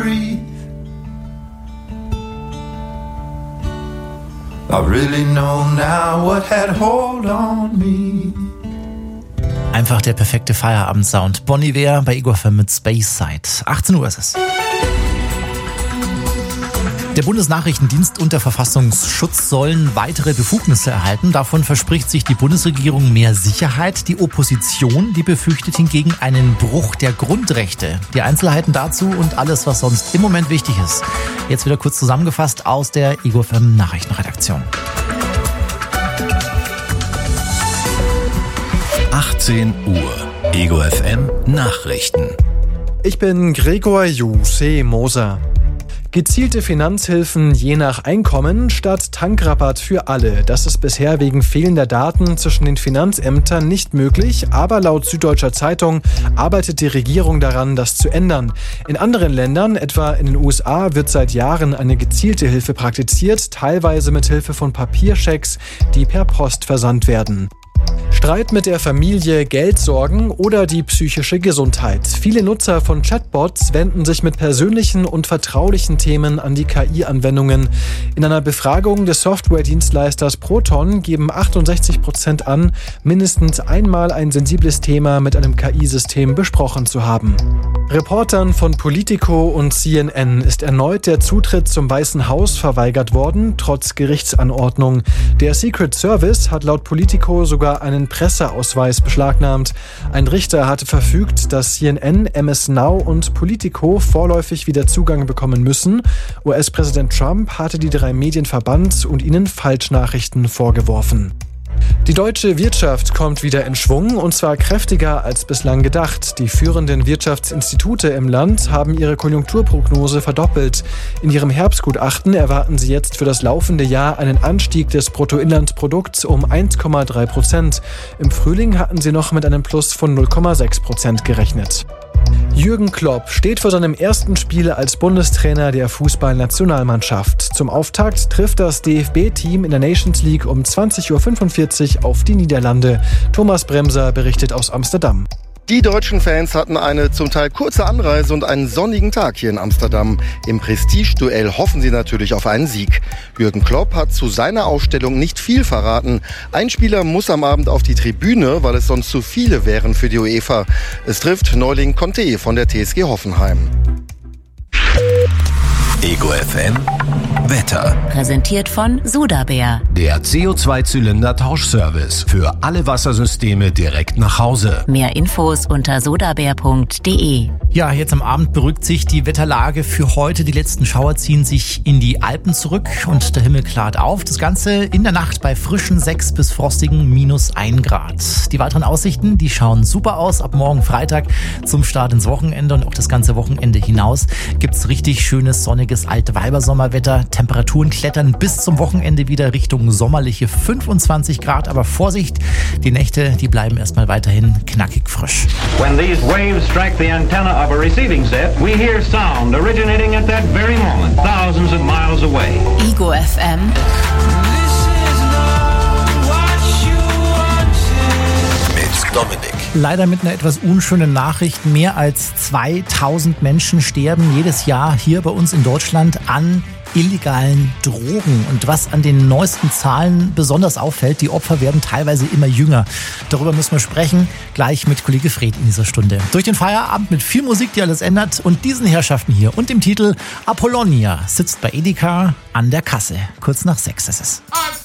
breathe. I really know now what had hold on me. Einfach der perfekte Feierabendsound. Bon Iver bei Ego FM mit Space Side. 18 Uhr ist es. Der Bundesnachrichtendienst und der Verfassungsschutz sollen weitere Befugnisse erhalten. Davon verspricht sich die Bundesregierung mehr Sicherheit. Die Opposition, die befürchtet hingegen einen Bruch der Grundrechte. Die Einzelheiten dazu und alles, was sonst im Moment wichtig ist. Jetzt wieder kurz zusammengefasst aus der Ego FM Nachrichtenredaktion. 18 Uhr. Ego FM Nachrichten. Ich bin Gregor Juse Moser. Gezielte Finanzhilfen je nach Einkommen statt Tankrabatt für alle. Das ist bisher wegen fehlender Daten zwischen den Finanzämtern nicht möglich, aber laut Süddeutscher Zeitung arbeitet die Regierung daran, das zu ändern. In anderen Ländern, etwa in den USA, wird seit Jahren eine gezielte Hilfe praktiziert, teilweise mit Hilfe von Papierschecks, die per Post versandt werden. Streit mit der Familie, Geldsorgen oder die psychische Gesundheit. Viele Nutzer von Chatbots wenden sich mit persönlichen und vertraulichen Themen an die KI-Anwendungen. In einer Befragung des Softwaredienstleisters Proton geben 68% an, mindestens einmal ein sensibles Thema mit einem KI-System besprochen zu haben. Reportern von Politico und CNN ist erneut der Zutritt zum Weißen Haus verweigert worden, trotz Gerichtsanordnung. Der Secret Service hat laut Politico sogar einen Presseausweis beschlagnahmt. Ein Richter hatte verfügt, dass CNN, MS Now und Politico vorläufig wieder Zugang bekommen müssen. US-Präsident Trump hatte die 3 Medien verbannt und ihnen Falschnachrichten vorgeworfen. Die deutsche Wirtschaft kommt wieder in Schwung, und zwar kräftiger als bislang gedacht. Die führenden Wirtschaftsinstitute im Land haben ihre Konjunkturprognose verdoppelt. In ihrem Herbstgutachten erwarten sie jetzt für das laufende Jahr einen Anstieg des Bruttoinlandsprodukts um 1,3%. Im Frühling hatten sie noch mit einem Plus von 0,6% gerechnet. Jürgen Klopp steht vor seinem ersten Spiel als Bundestrainer der Fußballnationalmannschaft. Zum Auftakt trifft das DFB-Team in der Nations League um 20.45 Uhr auf die Niederlande. Thomas Bremser berichtet aus Amsterdam. Die deutschen Fans hatten eine zum Teil kurze Anreise und einen sonnigen Tag hier in Amsterdam. Im Prestigeduell hoffen sie natürlich auf einen Sieg. Jürgen Klopp hat zu seiner Aufstellung nicht viel verraten. Ein Spieler muss am Abend auf die Tribüne, weil es sonst zu viele wären für die UEFA. Es trifft Neuling Conte von der TSG Hoffenheim. Ego FM Wetter. Präsentiert von Sudabär. Der CO2-Zylinder-Tauschservice für alle Wassersysteme direkt nach Hause. Mehr Infos unter sudabär.de. Ja, jetzt am Abend beruhigt sich die Wetterlage für heute. Die letzten Schauer ziehen sich in die Alpen zurück und der Himmel klart auf. Das Ganze in der Nacht bei frischen 6 bis frostigen -1 Grad. Die weiteren Aussichten, die schauen super aus. Ab morgen Freitag zum Start ins Wochenende und auch das ganze Wochenende hinaus gibt's richtig schönes, sonniges Altweibersommerwetter. Temperaturen klettern bis zum Wochenende wieder Richtung sommerliche 25 Grad. Aber Vorsicht, die Nächte, die bleiben erstmal weiterhin knackig frisch. When these waves strike the antenna of a receiving set, we hear sound originating at that very moment, thousands of miles away. Ego FM. Mit Dominik. Leider mit einer etwas unschönen Nachricht. Mehr als 2000 Menschen sterben jedes Jahr hier bei uns in Deutschland an illegalen Drogen. Und was an den neuesten Zahlen besonders auffällt, die Opfer werden teilweise immer jünger. Darüber müssen wir sprechen, gleich mit Kollege Fred in dieser Stunde. Durch den Feierabend mit viel Musik, die alles ändert, und diesen Herrschaften hier und dem Titel Apollonia sitzt bei Edeka an der Kasse. Kurz nach 6 ist es.